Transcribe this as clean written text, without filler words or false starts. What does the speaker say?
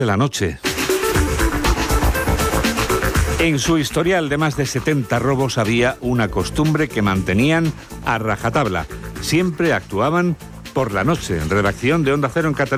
de la noche. En su historial de más de 70 robos había una costumbre que mantenían a rajatabla. Siempre actuaban por la noche. Redacción de Onda Cero en Cataluña.